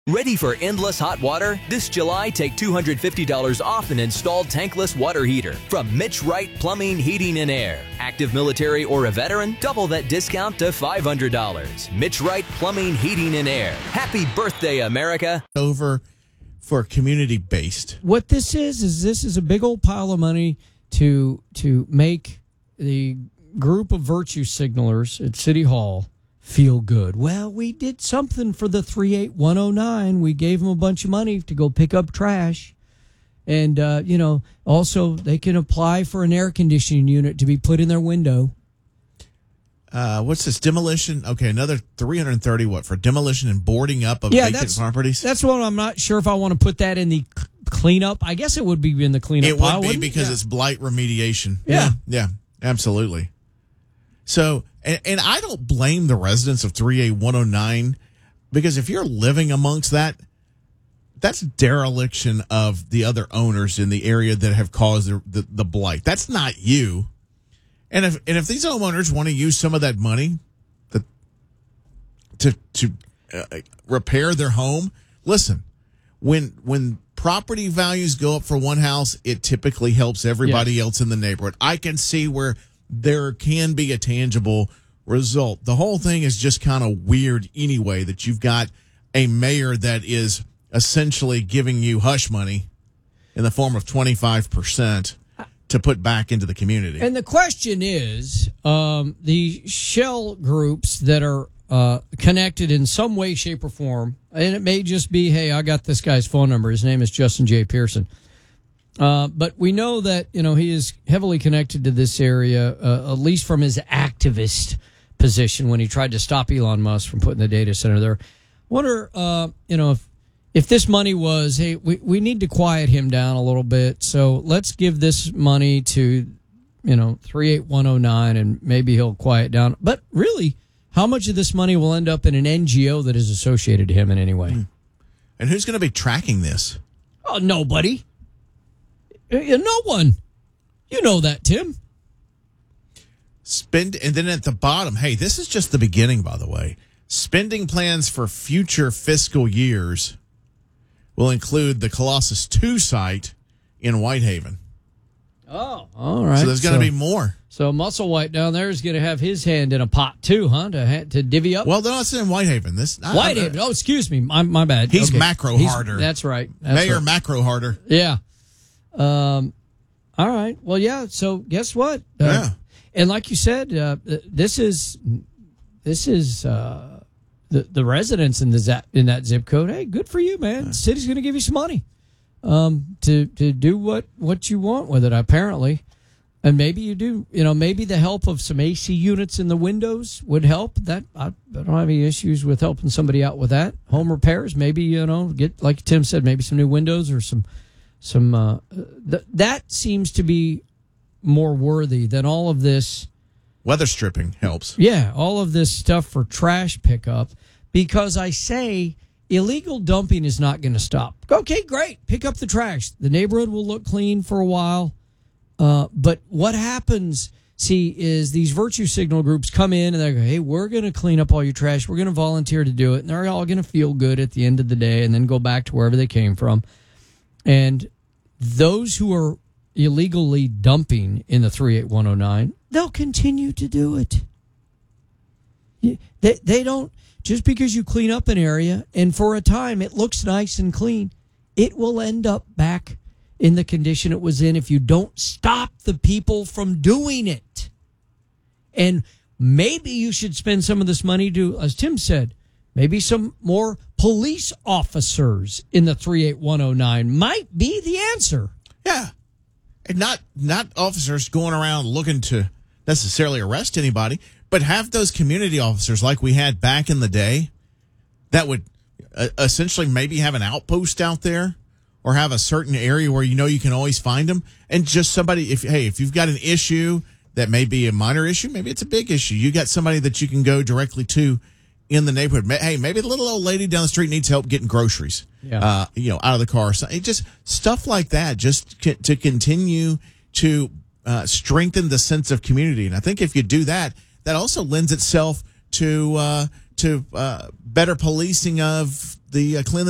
Ready for endless hot water? This July, take $250 off an installed tankless water heater from Mitch Wright Plumbing, Heating, and Air. Active military or a veteran? Double that discount to $500. Mitch Wright Plumbing, Heating, and Air. Happy birthday, America. Over for community-based. What this is a big old pile of money to make the group of virtue signalers at City Hall feel good. Well, we did something for the 38109. We gave them a bunch of money to go pick up trash. And, also they can apply for an air conditioning unit to be put in their window. What's this? Demolition. Okay, another 330 for demolition and boarding up of vacant properties? That's one I'm not sure if I want to put that in the cleanup. I guess it would be in the cleanup pile. It would be because it's blight remediation. Yeah, absolutely. So, and I don't blame the residents of 38109 because if you're living amongst that, that's dereliction of the other owners in the area that have caused the blight. That's not you. And if these homeowners want to use some of that money to repair their home, listen, when property values go up for one house, it typically helps everybody else in the neighborhood. I can see where there can be a tangible result. The whole thing is just kind of weird anyway, that you've got a mayor that is essentially giving you hush money in the form of 25% to put back into the community. And the question is, the shell groups that are connected in some way, shape, or form, and it may just be, hey, I got this guy's phone number. His name is Justin J. Pearson. But we know that, he is heavily connected to this area, at least from his activist position when he tried to stop Elon Musk from putting the data center there. Wonder, if this money was, hey, we need to quiet him down a little bit, so let's give this money to, 38109, and maybe he'll quiet down. But really, how much of this money will end up in an NGO that is associated to him in any way? And who's going to be tracking this? Oh, nobody. No one. You know that, Tim. And then at the bottom, hey, this is just the beginning, by the way. Spending plans for future fiscal years will include the Colossus 2 site in Whitehaven. Oh, all right. So there's going to be more. So Musselwhite down there is going to have his hand in a pot too, huh? To divvy up. Well, they're not saying Whitehaven. Whitehaven. Oh, excuse me. My bad. He's macro harder. That's right. Mayor macro harder. Yeah. All right. Well, yeah. So guess what? Yeah. And like you said, this is the residents in that zip code. Hey, good for you, man. The city's going to give you some money to do what you want with it, apparently. And maybe you do. Maybe the help of some AC units in the windows would help. That I don't have any issues with helping somebody out with that. Home repairs, maybe get, like Tim said, maybe some new windows or some that seems to be more worthy than all of this. Weather stripping helps. Yeah, all of this stuff for trash pickup, because I say illegal dumping is not going to stop. Okay, great. Pick up the trash. The neighborhood will look clean for a while. But what happens, is these virtue signal groups come in and they go, hey, we're going to clean up all your trash. We're going to volunteer to do it. And they're all going to feel good at the end of the day and then go back to wherever they came from. And those who are illegally dumping in the 38109, they'll continue to do it. They don't, just because you clean up an area and for a time it looks nice and clean, it will end up back in the condition it was in if you don't stop the people from doing it. And maybe you should spend some of this money to, as Tim said, maybe some more police officers in the 38109 might be the answer. Yeah. And not officers going around looking to necessarily arrest anybody, but have those community officers like we had back in the day that would essentially maybe have an outpost out there or have a certain area where you can always find them. And just somebody, if you've got an issue that may be a minor issue, maybe it's a big issue, you got somebody that you can go directly to in the neighborhood. Hey, maybe the little old lady down the street needs help getting groceries, out of the car. So just stuff like that, just to continue to strengthen the sense of community. And I think if you do that, that also lends itself to better policing of the cleanliness